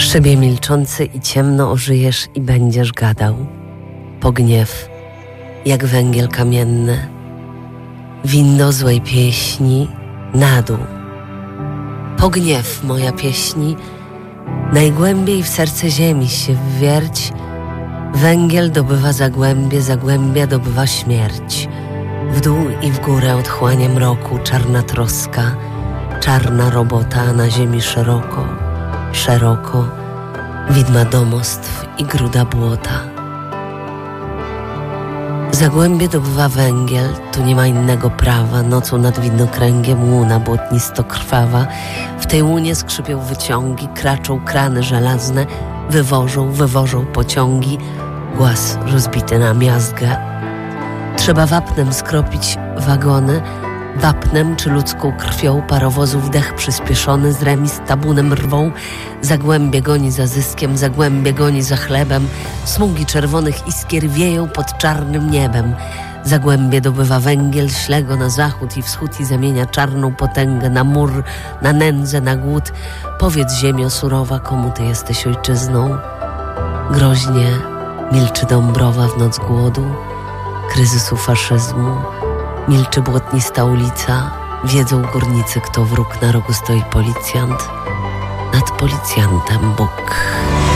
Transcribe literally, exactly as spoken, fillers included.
szybie milczący i ciemno ożyjesz i będziesz gadał. Po gniew, jak węgiel kamienny, winno złej pieśni na dół. Po gniew, moja pieśni, najgłębiej w serce ziemi się wwierć. Węgiel dobywa zagłębie, zagłębia dobywa śmierć. W dół i w górę otchłania mroku, czarna troska, czarna robota, na ziemi szeroko, szeroko, widma domostw i gruda błota. Zagłębie dobywa węgiel, tu nie ma innego prawa. Nocą nad widnokręgiem łuna błotnisto krwawa. W tej łunie skrzypią wyciągi, kraczą krany żelazne, wywożą, wywożą pociągi, głaz rozbity na miazgę. Trzeba wapnem skropić wagony, wapnem czy ludzką krwią parowozów dech przyspieszony z remis tabunem rwą. Zagłębie goni za zyskiem, zagłębie goni za chlebem. Smugi czerwonych iskier wieją pod czarnym niebem. Zagłębie dobywa węgiel, śle go na zachód i wschód i zamienia czarną potęgę na mur, na nędzę, na głód. Powiedz, ziemio surowa, komu ty jesteś ojczyzną? Groźnie milczy Dąbrowa w noc głodu, kryzysu faszyzmu. Milczy błotnista ulica, wiedzą górnicy, kto wróg, na rogu stoi policjant, nad policjantem Bóg.